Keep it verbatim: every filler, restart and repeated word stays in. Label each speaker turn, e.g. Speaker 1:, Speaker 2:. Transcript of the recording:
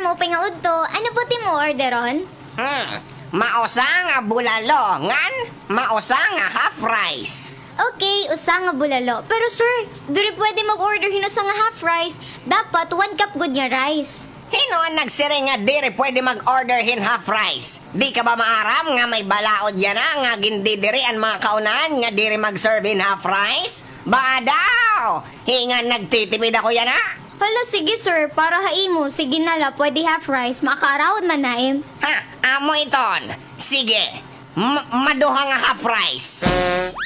Speaker 1: mo pingaud to, ano po ti mo orderon?
Speaker 2: Hmm, mausa nga bulalo, ngan mausa nga half rice.
Speaker 1: Okay, usa nga bulalo. Pero sir, duri pwede mag-order hinusa nga half rice. Dapat one cup good nga rice.
Speaker 2: Hino ang nagsiri nga diri pwede mag-order hin half rice? Di ka ba maaram nga may balaod yan na nga gindi diri ang mga kaunahan nga diri mag-serve hin half rice? Baka daw! Hingan nagtitipid ako yan na?
Speaker 1: Hala, sige sir, para haimo. Sige nala, pwede half rice. Makakarawad man naim.
Speaker 2: Ha, amo iton. Sige, M- maduha nga half rice.